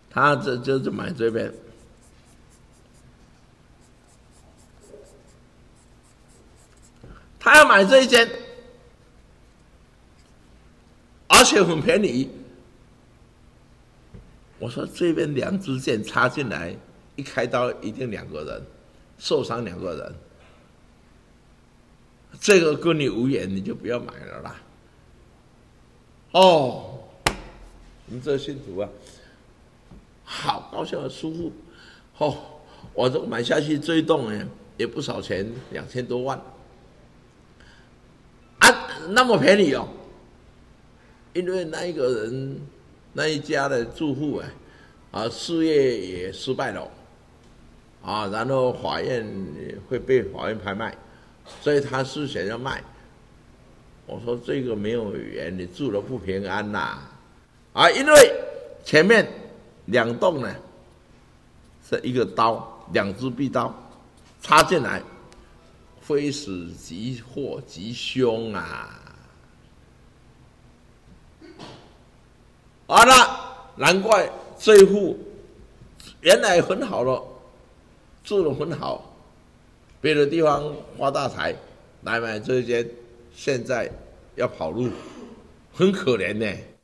他就买这边，他要买这一间，而且很便宜。我说这边2支箭插进来，一开刀一定2个人受伤，2个人，这个跟你无缘，你就不要买了啦。哦，我们这信徒啊，好高兴，舒服。哦，我这个买下去这一栋呢，也不少钱，2000多万啊，那么便宜哦。因为那一个人，那一家的住户事业也失败了，然后法院会被法院拍卖，所以他是想要卖。我说这个没有缘，你住了不平安呐，因为前面2栋呢是一个刀，2支匕刀插进来，非死即祸即凶啊！那难怪这一户原来很好了，住得很好，别的地方发大财，来买这间，现在要跑路，很可怜呢。